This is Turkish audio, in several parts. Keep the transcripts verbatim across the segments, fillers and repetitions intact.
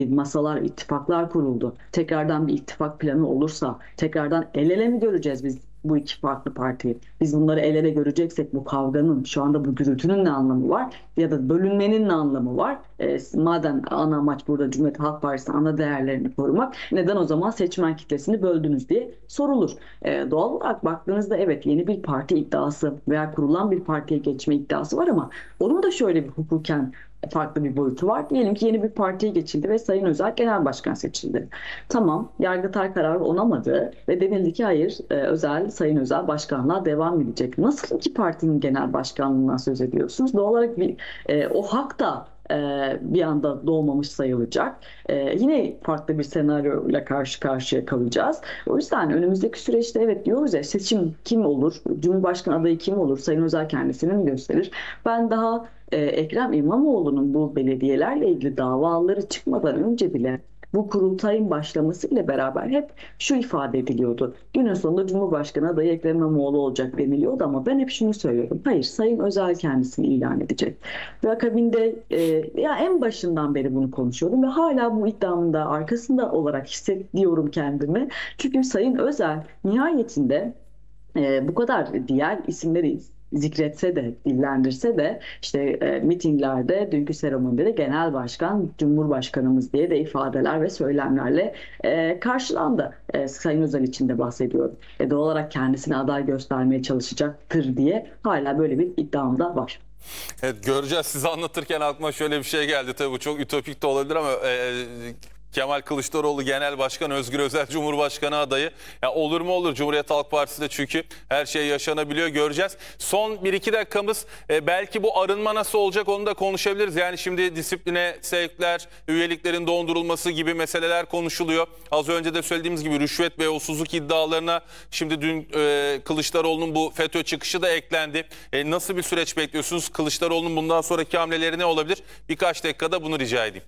masalar, ittifaklar kuruldu. Tekrardan bir ittifak planı olursa, tekrardan el ele mi göreceğiz biz bu iki farklı partiyi? Biz bunları el ele göreceksek bu kavganın, şu anda bu gürültünün ne anlamı var? Ya da bölünmenin ne anlamı var? E, madem ana amaç burada Cumhuriyet Halk Partisi'nin ana değerlerini korumak, neden o zaman seçmen kitlesini böldünüz diye sorulur. E, doğal olarak baktığınızda evet, yeni bir parti iddiası veya kurulan bir partiye geçme iddiası var ama onun da şöyle bir hukuken farklı bir boyutu var. Diyelim ki yeni bir partiye geçildi ve Sayın Özel genel başkan seçildi. Tamam, Yargıtay kararı onamadı ve denildi ki hayır, e, Özel, Sayın Özel başkanlığa devam edecek. Nasıl iki partinin genel başkanlığından söz ediyorsunuz? Doğal olarak bir, e, o hak da e, bir anda doğmamış sayılacak. E, yine farklı bir senaryoyla karşı karşıya kalacağız. O yüzden önümüzdeki süreçte evet diyoruz ya, seçim kim olur, Cumhurbaşkanı adayı kim olur, Sayın Özel kendisini mi gösterir? Ben daha e, Ekrem İmamoğlu'nun bu belediyelerle ilgili davaları çıkmadan önce bile bu kurultayın başlamasıyla beraber hep şu ifade ediliyordu: günün sonunda Cumhurbaşkanı adayı Ekrem İmamoğlu olacak deniliyordu ama ben hep şunu söylüyorum: hayır, Sayın Özel kendisini ilan edecek. Ve akabinde e, ya en başından beri bunu konuşuyorum ve hala bu iddiamın da arkasında olarak hissediyorum kendimi. Çünkü Sayın Özel nihayetinde e, bu kadar diğer isimleri zikretse de, dillendirse de işte e, mitinglerde, dünkü seremonide de genel başkan, cumhurbaşkanımız diye de ifadeler ve söylemlerle e, karşılandı. E, Sayın Özel için de bahsediyorum. E, doğal olarak kendisini aday göstermeye çalışacaktır diye hala böyle bir iddiam da var. Evet, göreceğiz. Size anlatırken aklıma şöyle bir şey geldi. Tabii bu çok ütopik de olabilir ama e, Kemal Kılıçdaroğlu Genel Başkan, Özgür Özel Cumhurbaşkanı adayı. Ya olur mu olur, Cumhuriyet Halk Partisi de çünkü her şey yaşanabiliyor, göreceğiz. Son bir iki dakikamız, e, belki bu arınma nasıl olacak onu da konuşabiliriz. Yani şimdi disipline sevkler, üyeliklerin dondurulması gibi meseleler konuşuluyor. Az önce de söylediğimiz gibi rüşvet ve yolsuzluk iddialarına şimdi dün e, Kılıçdaroğlu'nun bu FETÖ çıkışı da eklendi. E, nasıl bir süreç bekliyorsunuz? Kılıçdaroğlu'nun bundan sonraki hamleleri ne olabilir? Birkaç dakikada bunu rica edeyim.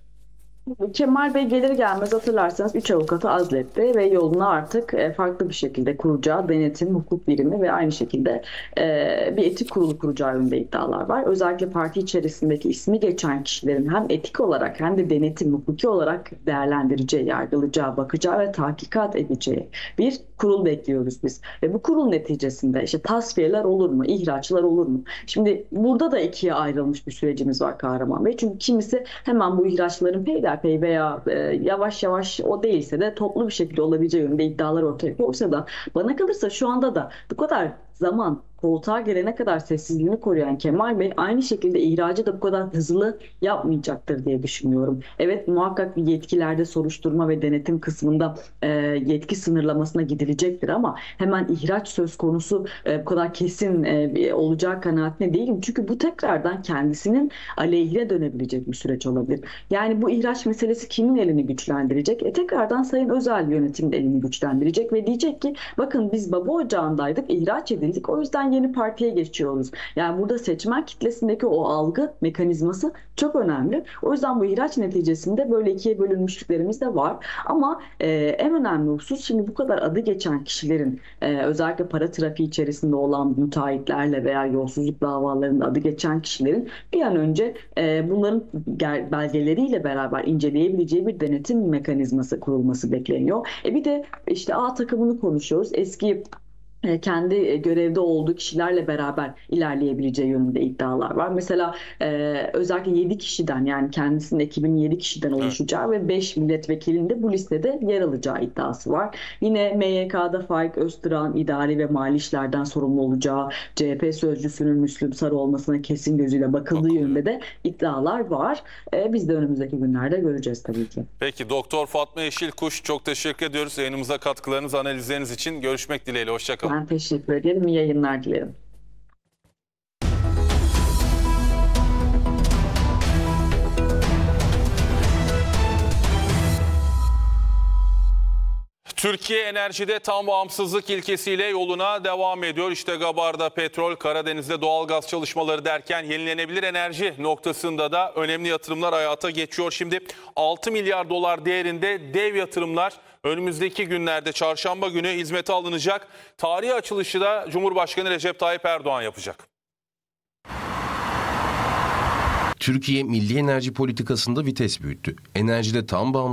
Kemal Bey gelir gelmez hatırlarsanız üç avukatı azletti ve yolunu artık e, farklı bir şekilde kuracağı denetim, hukuk birimi ve aynı şekilde e, bir etik kurulu kuracağı yönünde iddialar var. Özellikle parti içerisindeki ismi geçen kişilerin hem etik olarak hem de denetim, hukuki olarak değerlendireceği, yargılayacağı, bakacağı ve tahkikat edeceği bir kurul bekliyoruz biz. Ve bu kurul neticesinde işte tasfiyeler olur mu, ihraçlar olur mu? Şimdi burada da ikiye ayrılmış bir sürecimiz var Kahraman Bey. Çünkü kimisi hemen bu ihraçların peyderpey veya e, yavaş yavaş, o değilse de toplu bir şekilde olabileceği yönünde iddialar ortaya koysa da, bana kalırsa şu anda da bu kadar zaman koltuğa gelene kadar sessizliğini koruyan Kemal Bey aynı şekilde ihracı da bu kadar hızlı yapmayacaktır diye düşünüyorum. Evet, muhakkak bir yetkilerde soruşturma ve denetim kısmında e, yetki sınırlamasına gidilecektir ama hemen ihraç söz konusu e, bu kadar kesin e, olacağı kanaatine değilim. Çünkü bu tekrardan kendisinin aleyhine dönebilecek bir süreç olabilir. Yani bu ihraç meselesi kimin elini güçlendirecek? E, tekrardan Sayın Özel yönetimin elini güçlendirecek ve diyecek ki bakın biz baba ocağındaydık, ihraç edildik, o yüzden yeni partiye geçiyoruz. Yani burada seçmen kitlesindeki o algı mekanizması çok önemli. O yüzden bu ihraç neticesinde böyle ikiye bölünmüşlüklerimiz de var. Ama e, en önemli husus, şimdi bu kadar adı geçen kişilerin e, özellikle para trafiği içerisinde olan müteahhitlerle veya yolsuzluk davalarında adı geçen kişilerin bir an önce e, bunların belgeleriyle beraber inceleyebileceği bir denetim mekanizması kurulması bekleniyor. E bir de işte A takımını konuşuyoruz. Eski kendi görevde olduğu kişilerle beraber ilerleyebileceği yönünde iddialar var. Mesela e, özellikle yedi kişiden, yani kendisinin ekibinin yedi kişiden oluşacağı ve beş milletvekilinin de bu listede yer alacağı iddiası var. Yine M Y K'da Faik Öztürk'ün idari ve mali işlerden sorumlu olacağı, C H P sözcüsünün Müslüm Sarı olmasına kesin gözüyle bakıldığı yönünde de iddialar var. E, biz de önümüzdeki günlerde göreceğiz tabii ki. Peki Doktor Fatma Yeşilkuş, çok teşekkür ediyoruz yayınımıza katkılarınız, analizleriniz için. Görüşmek dileğiyle. Hoşçakalın. Ben teşekkür ederim. İyi yayınlar dilerim. Türkiye enerjide tam bağımsızlık ilkesiyle yoluna devam ediyor. İşte Gabar'da petrol, Karadeniz'de doğalgaz çalışmaları derken yenilenebilir enerji noktasında da önemli yatırımlar hayata geçiyor. Şimdi altı milyar dolar değerinde dev yatırımlar önümüzdeki günlerde çarşamba günü hizmete alınacak. Tarihi açılışı da Cumhurbaşkanı Recep Tayyip Erdoğan yapacak. Türkiye milli enerji politikasında vites büyüttü. Enerjide tam bağımsızlık